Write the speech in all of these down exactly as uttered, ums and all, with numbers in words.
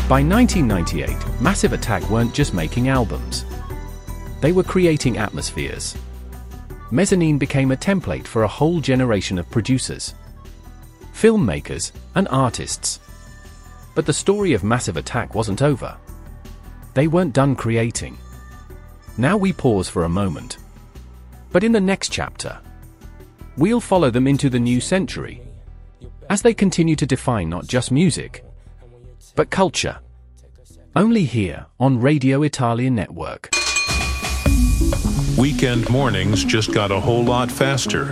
By nineteen ninety-eight, Massive Attack weren't just making albums. They were creating atmospheres. Mezzanine became a template for a whole generation of producers, filmmakers, and artists. But the story of Massive Attack wasn't over. They weren't done creating. Now we pause for a moment. But in the next chapter, we'll follow them into the new century, as they continue to define not just music, but culture. Only here, on Radio Italia Network. Weekend mornings just got a whole lot faster.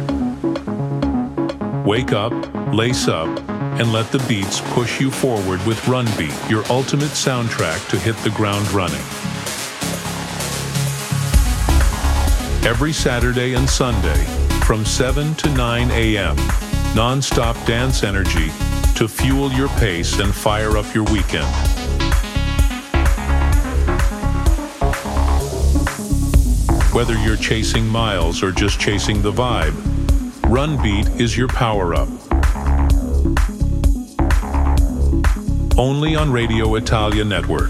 Wake up, lace up, and let the beats push you forward with Run Beat, your ultimate soundtrack to hit the ground running. Every Saturday and Sunday, from seven to nine a.m., non-stop dance energy to fuel your pace and fire up your weekend. Whether you're chasing miles or just chasing the vibe, Run Beat is your power-up. Only on Radio Italia Network.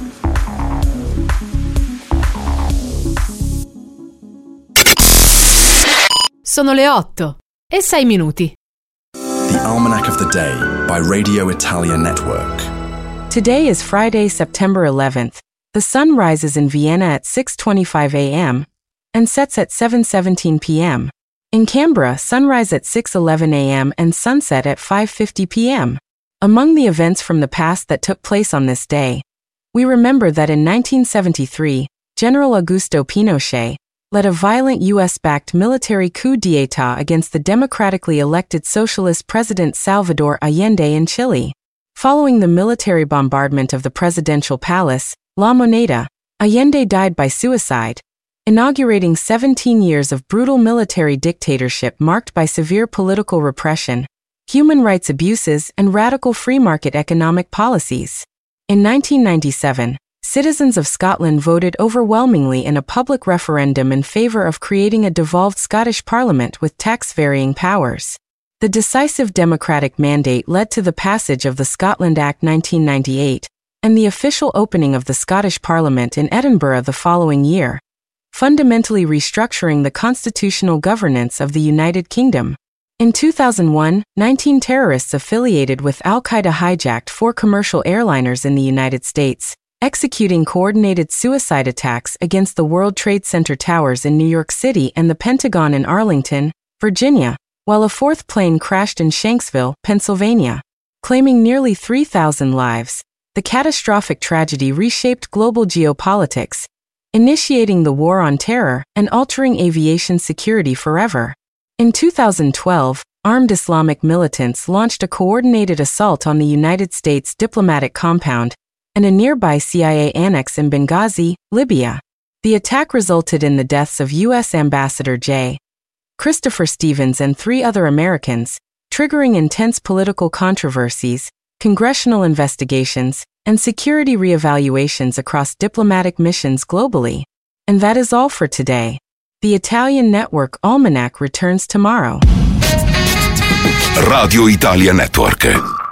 Sono le otto e sei minuti. The Almanac of the Day by Radio Italia Network. Today is Friday, September eleventh. The sun rises in Vienna at six twenty-five a.m. and sets at seven seventeen p.m. In Canberra, sunrise at six eleven a.m. and sunset at five fifty p.m. Among the events from the past that took place on this day, we remember that in nineteen seventy-three, General Augusto Pinochet led a violent U S-backed military coup d'état against the democratically elected socialist President Salvador Allende in Chile. Following the military bombardment of the presidential palace, La Moneda, Allende died by suicide, inaugurating seventeen years of brutal military dictatorship marked by severe political repression, human rights abuses, and radical free market economic policies. In nineteen ninety-seven, citizens of Scotland voted overwhelmingly in a public referendum in favour of creating a devolved Scottish Parliament with tax-varying powers. The decisive democratic mandate led to the passage of the Scotland Act nineteen ninety-eight and the official opening of the Scottish Parliament in Edinburgh the following year, fundamentally restructuring the constitutional governance of the United Kingdom. In two thousand one, nineteen terrorists affiliated with Al-Qaeda hijacked four commercial airliners in the United States, executing coordinated suicide attacks against the World Trade Center towers in New York City and the Pentagon in Arlington, Virginia, while a fourth plane crashed in Shanksville, Pennsylvania. Claiming nearly three thousand lives, the catastrophic tragedy reshaped global geopolitics, initiating the war on terror and altering aviation security forever. In two thousand twelve, armed Islamic militants launched a coordinated assault on the United States diplomatic compound and a nearby C I A annex in Benghazi, Libya. The attack resulted in the deaths of U S Ambassador J. Christopher Stevens and three other Americans, triggering intense political controversies, congressional investigations, and security reevaluations across diplomatic missions globally. And that is all for today. The Italian Network Almanac returns tomorrow. Radio Italia Network.